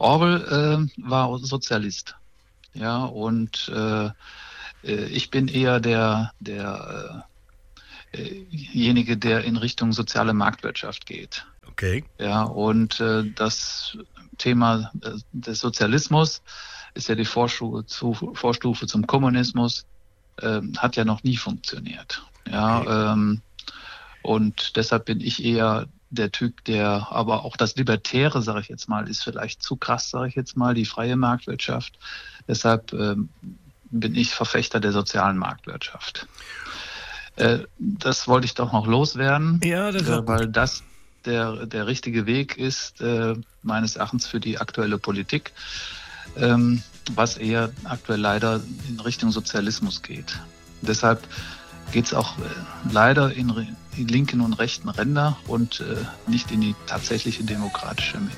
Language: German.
Orwell war Sozialist. Ja, und ich bin eher derjenige, der in Richtung soziale Marktwirtschaft geht. Okay. Ja, und das Thema des Sozialismus ist ja die Vorstufe zum Kommunismus, hat ja noch nie funktioniert. Okay. Ja, und deshalb bin ich eher der Typ, der, aber auch das Libertäre, sage ich jetzt mal, ist vielleicht zu krass, sage ich jetzt mal, die freie Marktwirtschaft. Deshalb bin ich Verfechter der sozialen Marktwirtschaft. Das wollte ich doch noch loswerden, Ja, das ist auch gut. weil das der richtige Weg ist, meines Erachtens für die aktuelle Politik, was eher aktuell leider in Richtung Sozialismus geht. Deshalb geht es auch leider in linken und rechten Ränder und nicht in die tatsächliche demokratische Mitte.